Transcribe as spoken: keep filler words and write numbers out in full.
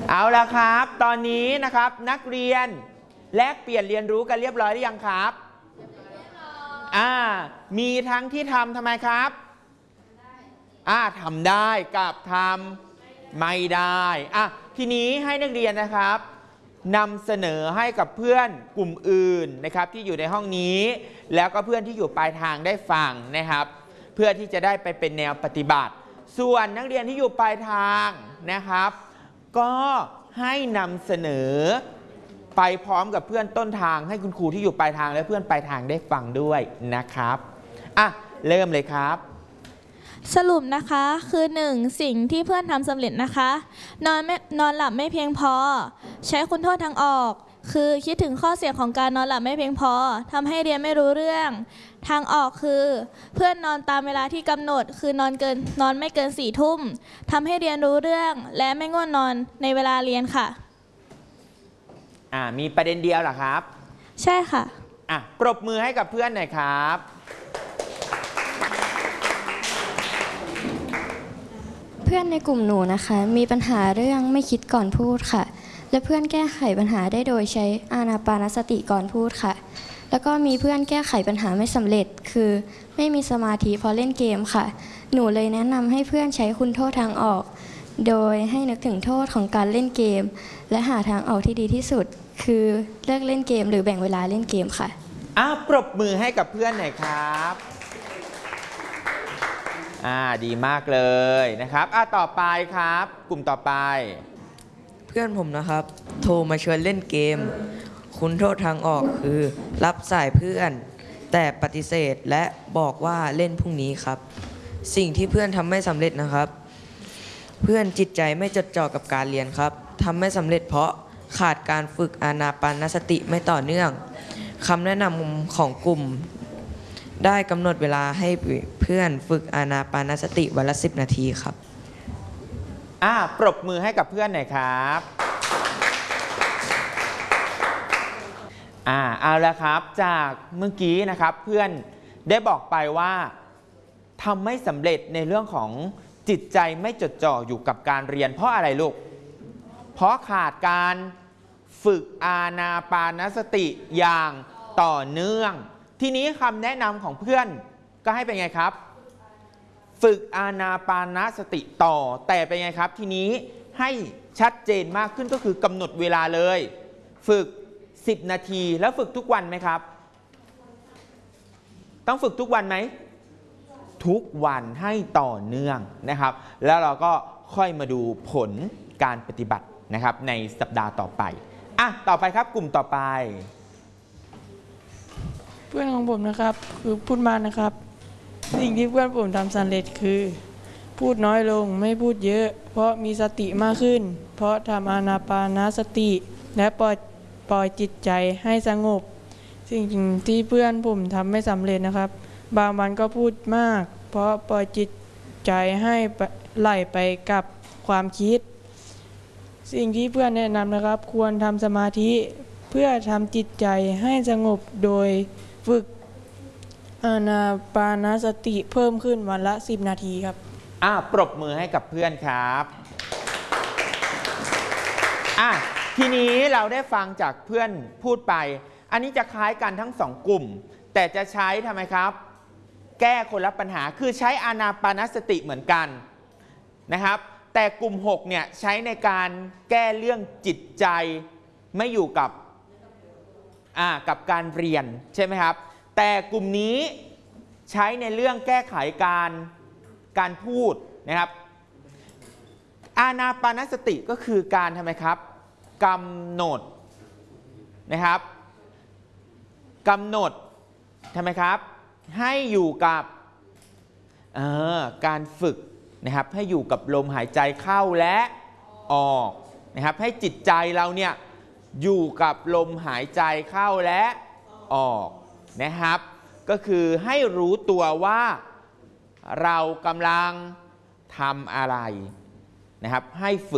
เอาละครับตอนนี้นะครับนักเรียนแลกเปลี่ยนเรียนรู้กันเรียบร้อยหรือยังครับอ่ามีทั้งที่ทำทำไมครับอ่าทำได้กับทำไม่ได้อ่ะทีนี้ให้นักเรียนนะครับนำเสนอให้กับเพื่อนกลุ่มอื่นนะครับที่อยู่ในห้องนี้แล้วก็เพื่อนที่อยู่ปลายทางได้ฟังนะครับเพื่อที่จะได้ไปเป็นแนวปฏิบัติส่วนนักเรียนที่อยู่ปลายทางนะครับก็ให้นำเสนอไปพร้อมกับเพื่อนต้นทางให้คุณครูที่อยู่ปลายทางและเพื่อนปลายทางได้ฟังด้วยนะครับอ่ะเริ่มเลยครับสรุปนะคะคือหนึ่งสิ่งที่เพื่อนทำสำเร็จนะคะนอนไม่นอนหลับไม่เพียงพอใช้คุณโทษทางออกคือคิดถึงข้อเสียของการนอนหลับไม่เพียงพอทำให้เรียนไม่รู้เรื่องทางออกคือเพื่อนนอนตามเวลาที่กำหนดคือนอนเกินนอนไม่เกินสี่ทุ่มทำให้เรียนรู้เรื่องและไม่ง่วงนอนในเวลาเรียนค่ะอ่ามีประเด็นเดียวเหรอครับใช่ค่ะอ่ะปรบมือให้กับเพื่อนหน่อยครับเพื่อนในกลุ่มหนูนะคะมีปัญหาเรื่องไม่คิดก่อนพูดค่ะและเพื่อนแก้ไขปัญหาได้โดยใช้อานาปานสติก่อนพูดค่ะแล้วก็มีเพื่อนแก้ไขปัญหาไม่สำเร็จคือไม่มีสมาธิพอเล่นเกมค่ะหนูเลยแนะนำให้เพื่อนใช้คุณโทษทางออกโดยให้นึกถึงโทษของการเล่นเกมและหาทางออกที่ดีที่สุดคือเลิกเล่นเกมหรือแบ่งเวลาเล่นเกมค่ะอ่ะปรบมือให้กับเพื่อนหน่อยครับอ่าดีมากเลยนะครับอ่ะต่อไปครับกลุ่มต่อไปเพื่อนผมนะครับโทรมาชวนเล่นเกมคุณโทษทางออกคือรับสายเพื่อนแต่ปฏิเสธและบอกว่าเล่นพรุ่งนี้ครับสิ่งที่เพื่อนทำไม่สำเร็จนะครับเพื่อนจิตใจไม่จดจ่อกับการเรียนครับทำไม่สำเร็จเพราะขาดการฝึกอานาปานสติไม่ต่อเนื่องคำแนะนำของกลุ่มได้กำหนดเวลาให้เพื่อนฝึกอานาปานสติวันละสิบนาทีครับอ่าปรบมือให้กับเพื่อนหน่อยครับอ่าเอาละครับจากเมื่อกี้นะครับเพื่อนได้บอกไปว่าทำไม่สำเร็จในเรื่องของจิตใจไม่จดจ่ออยู่กับการเรียนเพราะอะไรลูกเพราะขาดการฝึกอานาปานสติอย่างต่อเนื่องทีนี้คำแนะนำของเพื่อนก็ให้เป็นไงครับฝึกอานาปานสติต่อแต่เป็นไงครับทีนี้ให้ชัดเจนมากขึ้นก็คือกำหนดเวลาเลยฝึกสิบนาทีแล้วฝึกทุกวันไหมครับต้องฝึกทุกวันไหมทุกวันให้ต่อเนื่องนะครับแล้วเราก็ค่อยมาดูผลการปฏิบัตินะครับในสัปดาห์ต่อไปอ่ะต่อไปครับกลุ่มต่อไปเพื่อนของผมนะครับคือพูดมานะครับสิ่งที่เพื่อนผมทำสำเร็จคือพูดน้อยลงไม่พูดเยอะเพราะมีสติมากขึ้นเพราะทำอานาปานสติและปล่อยปล่อยจิตใจให้สงบสิ่งที่เพื่อนผมทำไม่สำเร็จนะครับบางวันก็พูดมากเพราะปล่อยจิตใจให้ไหลไปกับความคิดสิ่งที่เพื่อนแนะนำนะครับควรทำสมาธิเพื่อทำจิตใจให้สงบโดยฝึกอานาปานสติเพิ่มขึ้นวันละสิบนาทีครับอ่ะปรบมือให้กับเพื่อนครับอ่ะทีนี้เราได้ฟังจากเพื่อนพูดไปอันนี้จะคล้ายกันทั้งสองกลุ่มแต่จะใช้ทำไมครับแก้คนละปัญหาคือใช้อานาปานสติเหมือนกันนะครับแต่กลุ่มหกเนี่ยใช้ในการแก้เรื่องจิตใจไม่อยู่กับอ่ากับการเรียนใช่ไหมครับแต่กลุ่มนี้ใช้ในเรื่องแก้ไขการการพูดนะครับอานาปานสติก็คือการทำไมครับกำหนดนะครับกำหนดทำไมครับให้อยู่กับการฝึกนะครับให้อยู่กับลมหายใจเข้าและออกนะครับให้จิตใจเราเนี่ยอยู่กับลมหายใจเข้าและออกนะครับก็คือให้รู้ตัวว่าเรากำลังทำอะไรนะครับให้ฝึก